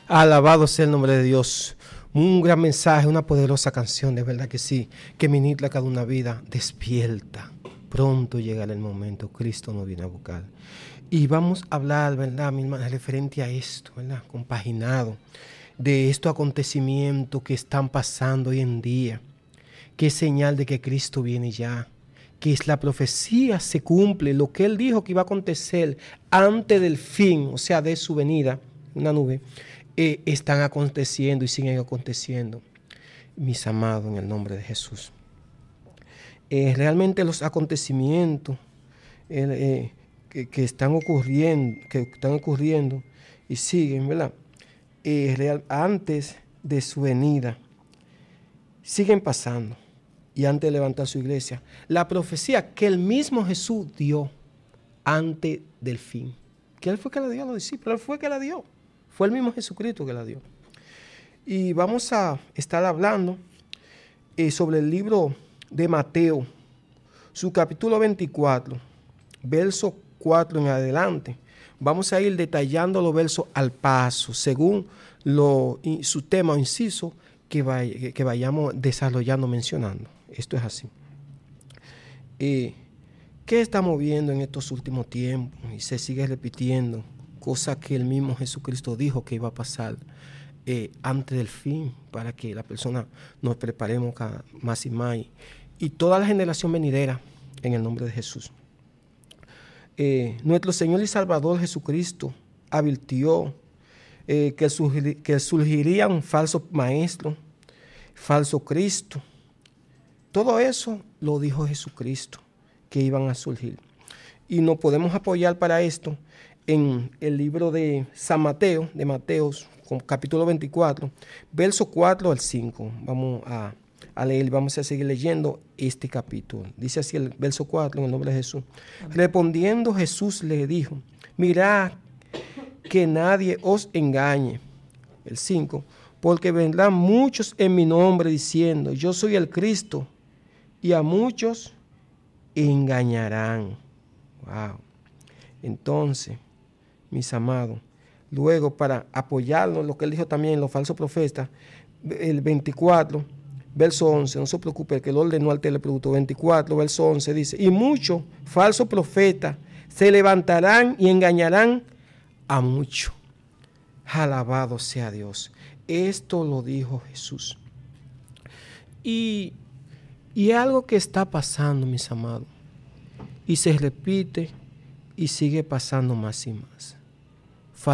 Alabado sea el nombre de Dios. Un gran mensaje, una poderosa canción, de verdad que sí, que ministra cada una vida. Despierta, pronto llegará el momento, Cristo nos viene a buscar. Y vamos a hablar, ¿verdad, mi hermana, referente a esto, ¿verdad? Compaginado, de estos acontecimientos que están pasando hoy en día, que es señal de que Cristo viene ya, que es la profecía se cumple, lo que Él dijo que iba a acontecer antes del fin, o sea, de su venida, una nube, están aconteciendo y siguen aconteciendo, mis amados, en el nombre de Jesús. Realmente los acontecimientos que están ocurriendo y siguen, ¿verdad? Antes de su venida, siguen pasando y antes de levantar su iglesia. La profecía que el mismo Jesús dio antes del fin. Que Él fue que la dio a los discípulos, Él fue que la dio. Fue el mismo Jesucristo que la dio. Y vamos a estar hablando sobre el libro de Mateo, su capítulo 24, verso 4 en adelante. Vamos a ir detallando los versos al paso, según su tema o inciso que vayamos desarrollando, mencionando. Esto es así. ¿Qué estamos viendo en estos últimos tiempos? Y se sigue repitiendo, cosa que el mismo Jesucristo dijo que iba a pasar antes del fin, para que la persona nos preparemos más y más. Y toda la generación venidera, en el nombre de Jesús. Nuestro Señor y Salvador Jesucristo advirtió que surgiría un falso maestro, falso Cristo. Todo eso lo dijo Jesucristo, que iban a surgir. Y nos podemos apoyar para esto en el libro de San Mateo, de Mateos, capítulo 24, verso 4 al 5. Vamos a leer, vamos a seguir leyendo este capítulo. Dice así el verso 4, en el nombre de Jesús. Respondiendo Jesús le dijo, mirad que nadie os engañe. El 5, porque vendrán muchos en mi nombre diciendo, yo soy el Cristo, y a muchos engañarán. Wow. Entonces, mis amados, luego para apoyarnos, lo que él dijo también, los falsos profetas, el 24, verso 11, no se preocupe, que lo ordenó al teleproducto, 24, verso 11, dice, y muchos falsos profetas se levantarán y engañarán a muchos. Alabado sea Dios. Esto lo dijo Jesús. Y es algo que está pasando, mis amados, y se repite y sigue pasando más y más.